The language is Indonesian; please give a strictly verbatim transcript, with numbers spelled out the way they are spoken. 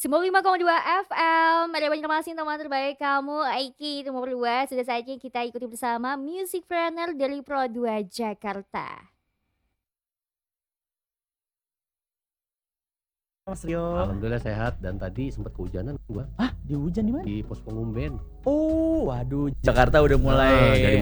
sembilan puluh lima koma dua F M. Ada banyak masih teman terbaik kamu Aiki nomor dua. Sudah saja kita ikuti bersama Music Planner dari Pro dua Jakarta. Mas Rio. Alhamdulillah sehat dan tadi sempat kehujanan gua. Ah, di hujan di mana? Di pos pengumben. Oh, waduh, Jakarta udah mulai Ah, dari